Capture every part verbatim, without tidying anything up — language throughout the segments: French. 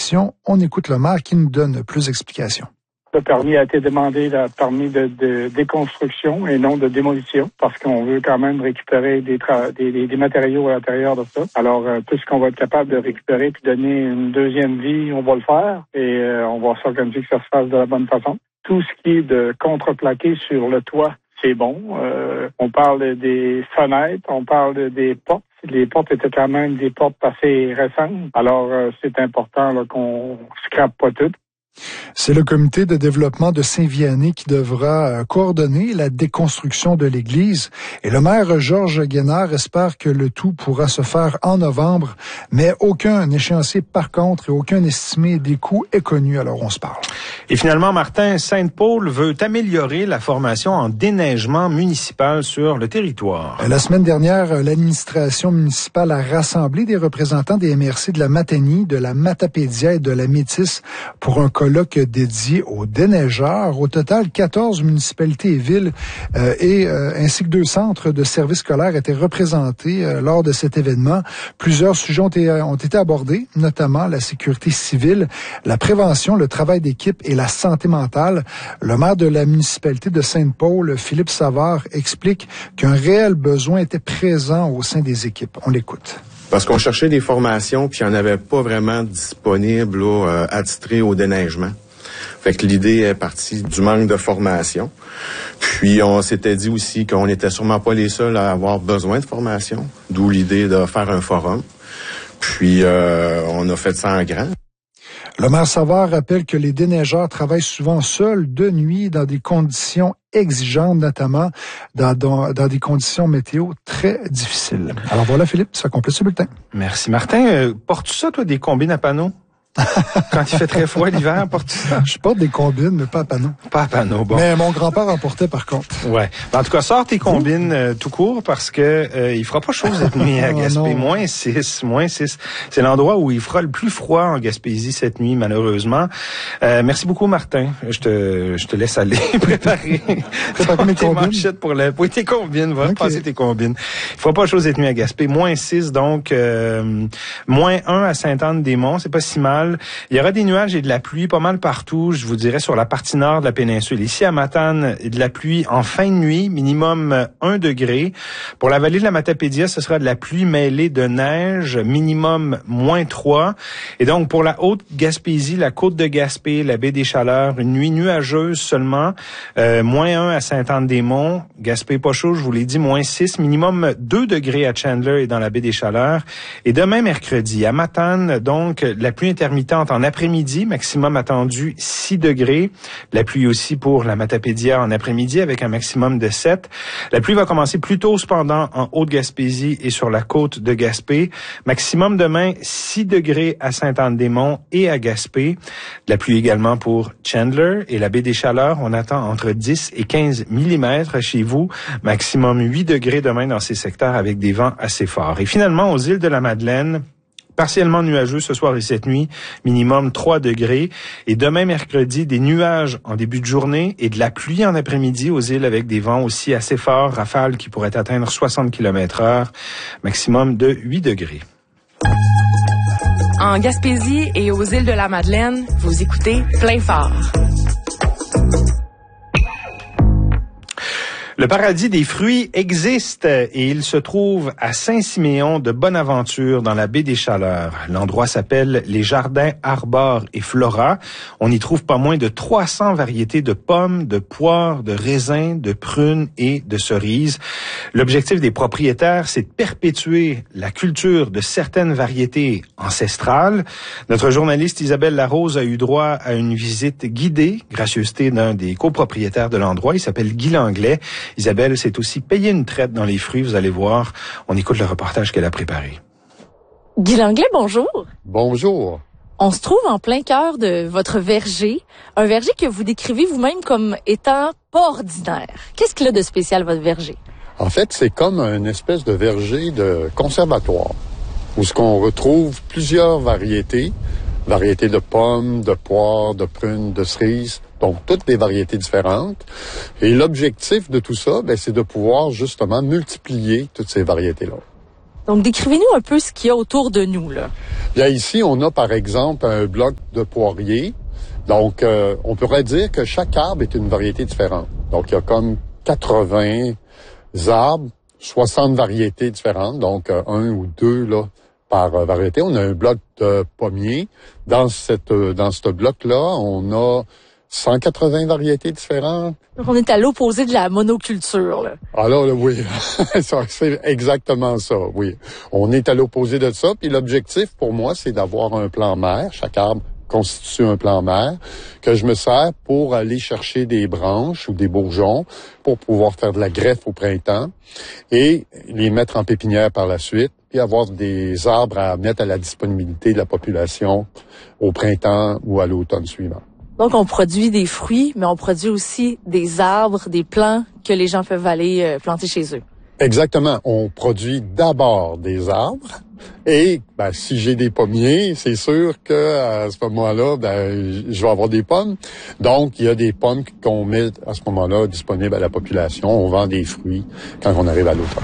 démolition. On écoute le maire qui nous donne plus d'explications. Le permis a été demandé, le permis de, de déconstruction et non de démolition, parce qu'on veut quand même récupérer des, tra- des, des, des matériaux à l'intérieur de ça. Alors, euh, tout ce qu'on va être capable de récupérer puis donner une deuxième vie, on va le faire et euh, on va s'organiser que ça se fasse de la bonne façon. Tout ce qui est de contreplaqué sur le toit, c'est bon. Euh, on parle des fenêtres, on parle des portes. Les portes étaient quand même des portes assez récentes. Alors, euh, c'est important là, qu'on scrape pas toutes. C'est le comité de développement de Saint-Vianney qui devra coordonner la déconstruction de l'église. Et le maire Georges Guénard espère que le tout pourra se faire en novembre, mais aucun échéancier par contre et aucun estimé des coûts est connu. Alors on se parle. Et finalement, Martin, Sainte-Paul veut améliorer la formation en déneigement municipal sur le territoire. La semaine dernière, l'administration municipale a rassemblé des représentants des M R C de la Matanie, de la Matapédia et de la Métis pour un colloque dédié aux déneigeurs. Au total, quatorze municipalités et villes euh, et euh, ainsi que deux centres de services scolaires étaient représentés euh, lors de cet événement. Plusieurs sujets ont été, ont été abordés, notamment la sécurité civile, la prévention, le travail d'équipe et la santé mentale. Le maire de la municipalité de Sainte-Paul, Philippe Savard, explique qu'un réel besoin était présent au sein des équipes. On l'écoute. Parce qu'on cherchait des formations, puis il n'y en avait pas vraiment disponibles là, euh, attitrées au déneigement. Fait que l'idée est partie du manque de formation. Puis on s'était dit aussi qu'on n'était sûrement pas les seuls à avoir besoin de formation, d'où l'idée de faire un forum. Puis euh, on a fait ça en grand. Le maire Savard rappelle que les déneigeurs travaillent souvent seuls de nuit dans des conditions exigeantes, notamment dans, dans, dans des conditions météo très difficiles. Alors voilà, Philippe, ça complète ce bulletin. Merci, Martin. Euh, portes-tu ça, toi, des combines à panneaux? Quand il fait très froid l'hiver, portes-tu ça? Je porte des combines, mais pas à panneaux. Pas à panneaux, bon. Mais mon grand-père en portait, par contre. Ouais. En tout cas, sors tes combines euh, tout court parce que euh, il fera pas chaud cette nuit à Gaspé. moins six, moins six. C'est l'endroit où il fera le plus froid en Gaspésie cette nuit, malheureusement. Euh, merci beaucoup, Martin. Je te, je te laisse aller préparer. Préparer mes combines. Manchettes pour la, oui, tes combines. Va okay. passer tes combines. Il fera pas chaud cette nuit à Gaspé. moins six, donc, euh, moins un à Sainte-Anne-des-Monts. C'est pas si mal. Il y aura des nuages et de la pluie pas mal partout, je vous dirais, sur la partie nord de la péninsule. Ici, à Matane, de la pluie en fin de nuit, minimum un degré. Pour la vallée de la Matapédia, ce sera de la pluie mêlée de neige, minimum moins trois. Et donc, pour la Haute-Gaspésie, la côte de Gaspé, la baie des Chaleurs, une nuit nuageuse seulement, euh, moins un à Sainte-Anne-des-Monts. Gaspé pas chaud, je vous l'ai dit, moins six, minimum deux degrés à Chandler et dans la baie des Chaleurs. Et demain, mercredi, à Matane, donc, la pluie intermittente en après-midi, maximum attendu six degrés. La pluie aussi pour la Matapédia en après-midi avec un maximum de sept. La pluie va commencer plus tôt cependant en Haute-Gaspésie et sur la côte de Gaspé. Maximum demain six degrés à Sainte-Anne-des-Monts et à Gaspé. De la pluie également pour Chandler et la baie des Chaleurs. On attend entre dix et quinze millimètres chez vous. Maximum huit degrés demain dans ces secteurs avec des vents assez forts. Et finalement, aux îles de la Madeleine, partiellement nuageux ce soir et cette nuit, minimum trois degrés. Et demain, mercredi, des nuages en début de journée et de la pluie en après-midi aux îles avec des vents aussi assez forts, rafales qui pourraient atteindre soixante kilomètres heure, maximum de huit degrés. En Gaspésie et aux îles de la Madeleine, vous écoutez Plein Phare. Le paradis des fruits existe et il se trouve à Saint-Siméon de Bonaventure dans la baie des Chaleurs. L'endroit s'appelle les Jardins Arbor et Flora. On y trouve pas moins de trois cents variétés de pommes, de poires, de raisins, de prunes et de cerises. L'objectif des propriétaires, c'est de perpétuer la culture de certaines variétés ancestrales. Notre journaliste Isabelle Larose a eu droit à une visite guidée, gracieuseté d'un des copropriétaires de l'endroit. Il s'appelle Guy Langlais. Isabelle s'est aussi payé une traite dans les fruits, vous allez voir. On écoute le reportage qu'elle a préparé. Guy Langlais, bonjour. Bonjour. On se trouve en plein cœur de votre verger, un verger que vous décrivez vous-même comme étant pas ordinaire. Qu'est-ce qu'il a de spécial, votre verger? En fait, c'est comme une espèce de verger de conservatoire, où ce qu'on retrouve plusieurs variétés, variétés de pommes, de poires, de prunes, de cerises, donc toutes des variétés différentes. Et l'objectif de tout ça, ben, c'est de pouvoir justement multiplier toutes ces variétés-là. Donc, décrivez-nous un peu ce qu'il y a autour de nous, là. Bien, ici, on a, par exemple, un bloc de poiriers. Donc, euh, on pourrait dire que chaque arbre est une variété différente. Donc, il y a comme quatre-vingts arbres, soixante variétés différentes. Donc, euh, un ou deux, là, par euh, variété. On a un bloc de pommiers. Dans cette, euh, dans ce bloc-là, on a cent quatre-vingts variétés différentes. Donc, on est à l'opposé de la monoculture, là. Alors, là, oui, c'est exactement ça, oui. On est à l'opposé de ça. Puis l'objectif, pour moi, c'est d'avoir un plan mère. Chaque arbre constitue un plan mère que je me sers pour aller chercher des branches ou des bourgeons pour pouvoir faire de la greffe au printemps et les mettre en pépinière par la suite, puis avoir des arbres à mettre à la disponibilité de la population au printemps ou à l'automne suivant. Donc, on produit des fruits, mais on produit aussi des arbres, des plants que les gens peuvent aller euh, planter chez eux. Exactement. On produit d'abord des arbres et ben, si j'ai des pommiers, c'est sûr que à ce moment-là, ben, je vais avoir des pommes. Donc, il y a des pommes qu'on met à ce moment-là disponibles à la population. On vend des fruits quand on arrive à l'automne.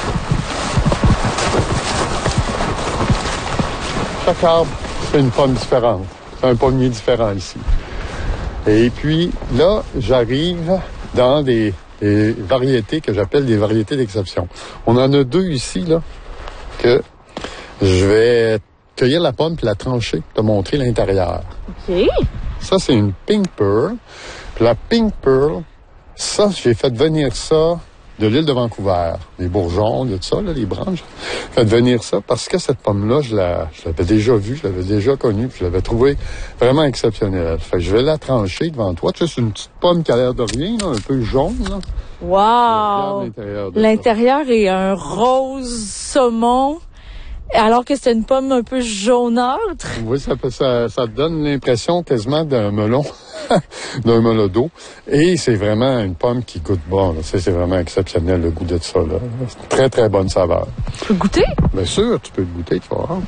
Chaque arbre, c'est une pomme différente. C'est un pommier différent ici. Et puis, là, j'arrive dans des, des variétés que j'appelle des variétés d'exception. On en a deux ici, là, que je vais cueillir la pomme puis la trancher, te montrer l'intérieur. OK. Ça, c'est une Pink Pearl. Puis la Pink Pearl, ça, j'ai fait venir ça de l'île de Vancouver. Les bourgeons, de tout ça, là, les branches. J'ai fait venir ça parce que cette pomme-là, je, la, je l'avais déjà vue, je l'avais déjà connue, puis je l'avais trouvée vraiment exceptionnelle. Fait que je vais la trancher devant toi. Tu sais, c'est une petite pomme qui a l'air de rien, là, un peu jaune, là. Wow! L'intérieur, de L'intérieur est un rose saumon, alors que c'est une pomme un peu jaunâtre. Oui, ça, ça, ça donne l'impression quasiment d'un melon, d'un melon d'eau. Et c'est vraiment une pomme qui goûte bon. Là. C'est, c'est vraiment exceptionnel, le goût de ça. Là. C'est une très, très bonne saveur. Tu peux goûter? Bien sûr, tu peux le goûter, tu vas voir.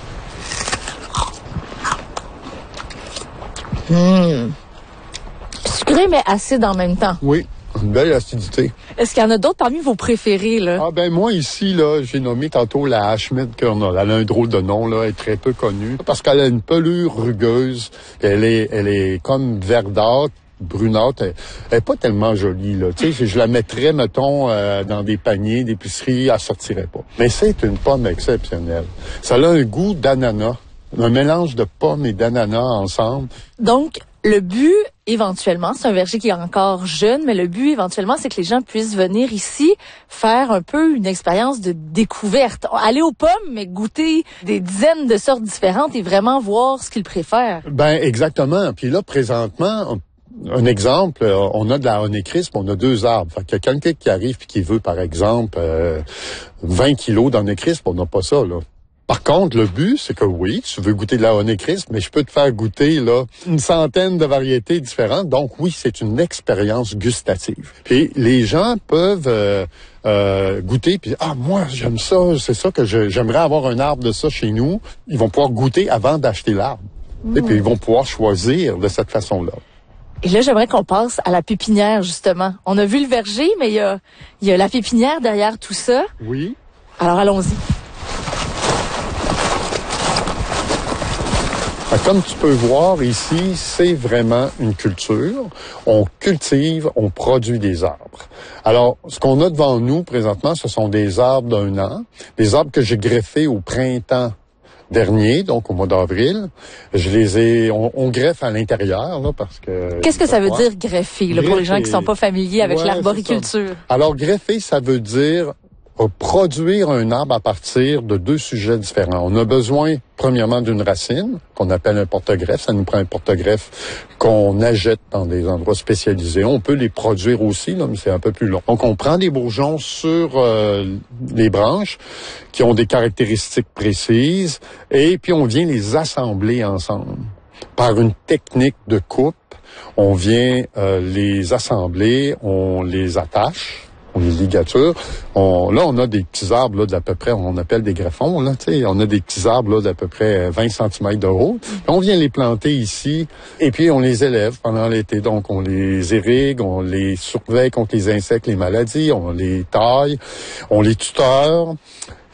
Mmh. Sucré, mais acide en même temps. Oui, une belle acidité. Est-ce qu'il y en a d'autres parmi vos préférés, là? Ah ben moi ici, là, j'ai nommé tantôt la Ashmead Kernel. Elle a un drôle de nom, là, elle est très peu connue. Parce qu'elle a une pelure rugueuse. Elle est, elle est comme verdâtre, brunâtre. Elle, elle est pas tellement jolie, là. Tu sais, si je la mettrais, mettons, euh, dans des paniers d'épicerie, elle sortirait pas. Mais c'est une pomme exceptionnelle. Ça a un goût d'ananas. Un mélange de pommes et d'ananas ensemble. Donc, le but, éventuellement, c'est un verger qui est encore jeune, mais le but, éventuellement, c'est que les gens puissent venir ici faire un peu une expérience de découverte. Aller aux pommes, mais goûter des dizaines de sortes différentes et vraiment voir ce qu'ils préfèrent. Ben, exactement. Puis là, présentement, un exemple, on a de la honeycrisp, on a deux arbres. Fait qu'il y a quelqu'un qui arrive et qui veut, par exemple, euh, vingt kilos d'honeycrisp, on n'a pas ça, là. Par contre, le but, c'est que oui, tu veux goûter de la honeycrisp, mais je peux te faire goûter là une centaine de variétés différentes. Donc oui, c'est une expérience gustative. Puis les gens peuvent euh, euh, goûter, puis ah moi j'aime ça, c'est ça que je, j'aimerais avoir un arbre de ça chez nous. Ils vont pouvoir goûter avant d'acheter l'arbre. Mmh. Et puis ils vont pouvoir choisir de cette façon-là. Et là, j'aimerais qu'on passe à la pépinière, justement. On a vu le verger, mais il y a, il y a la pépinière derrière tout ça. Oui. Alors allons-y. Comme tu peux voir ici, c'est vraiment une culture. On cultive, on produit des arbres. Alors, ce qu'on a devant nous présentement, ce sont des arbres d'un an, des arbres que j'ai greffés au printemps dernier, donc au mois d'avril. Je les ai, on, on greffe à l'intérieur, là, parce que... Qu'est-ce que ça veut dire greffer, là, pour les gens qui sont pas familiers avec ouais, l'arboriculture? Alors, greffer, ça veut dire produire un arbre à partir de deux sujets différents. On a besoin, premièrement, d'une racine, qu'on appelle un porte-greffe. Ça nous prend un porte-greffe qu'on achète dans des endroits spécialisés. On peut les produire aussi, là, mais c'est un peu plus long. Donc, on prend des bourgeons sur euh, les branches qui ont des caractéristiques précises, et puis on vient les assembler ensemble. Par une technique de coupe, on vient euh, les assembler, on les attache, on les ligature. On, là, on a des petits arbres là, d'à peu près, on appelle des greffons, là, tu sais, on a des petits arbres là, d'à peu près vingt centimètres de haut. On vient les planter ici, et puis on les élève pendant l'été. Donc, on les irrigue, on les surveille contre les insectes, les maladies, on les taille, on les tuteur.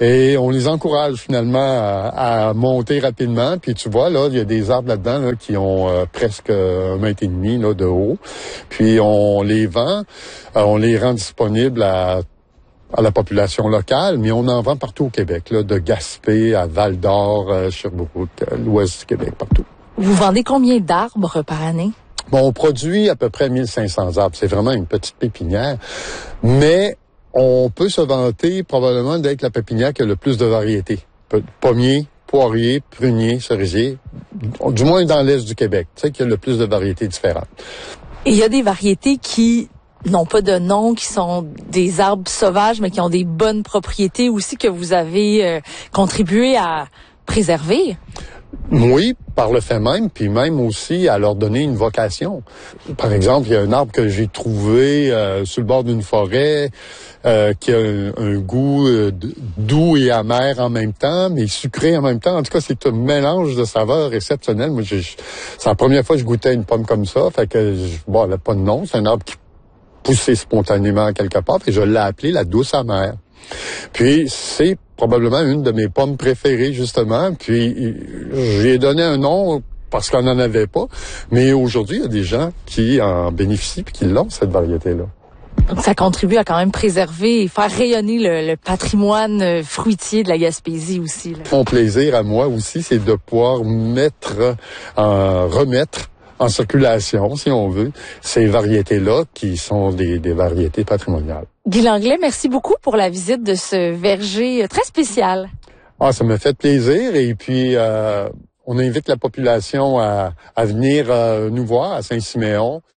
Et on les encourage finalement à, à monter rapidement. Puis tu vois, là, il y a des arbres là-dedans là, qui ont euh, presque un mètre et demi là, de haut. Puis on les vend, euh, on les rend disponibles à à la population locale, mais on en vend partout au Québec, là, de Gaspé à Val-d'Or, euh, Sherbrooke, euh, l'ouest du Québec, partout. Vous vendez combien d'arbres par année? Bon, on produit à peu près mille cinq cents arbres. C'est vraiment une petite pépinière. Mais on peut se vanter probablement d'être la pépinière qui a le plus de variétés. Pommiers, poiriers, pruniers, cerisiers, du moins dans l'est du Québec, tu sais, qu'il y a le plus de variétés différentes. Et il y a des variétés qui n'ont pas de nom, qui sont des arbres sauvages, mais qui ont des bonnes propriétés aussi que vous avez euh, contribué à préserver. Oui, par le fait même, puis même aussi à leur donner une vocation. Par exemple, il y a un arbre que j'ai trouvé euh, sur le bord d'une forêt euh, qui a un, un goût euh, doux et amer en même temps, mais sucré en même temps. En tout cas, c'est un mélange de saveurs exceptionnel. Moi, j'ai, c'est la première fois que je goûtais une pomme comme ça, fait que bon, elle n'a pas de nom. C'est un arbre qui poussait spontanément quelque part, et je l'ai appelé la douce amère. Puis c'est probablement une de mes pommes préférées, justement. Puis j'ai donné un nom parce qu'on n'en avait pas. Mais aujourd'hui, il y a des gens qui en bénéficient et qui l'ont, cette variété-là. Donc ça contribue à quand même préserver et faire rayonner le, le patrimoine fruitier de la Gaspésie aussi. Là. Mon plaisir à moi aussi, c'est de pouvoir mettre, en remettre en circulation, si on veut, ces variétés-là qui sont des, des variétés patrimoniales. Guy Langlais, merci beaucoup pour la visite de ce verger très spécial. Ah, ça me fait plaisir et puis euh, on invite la population à, à venir euh, nous voir à Saint-Siméon.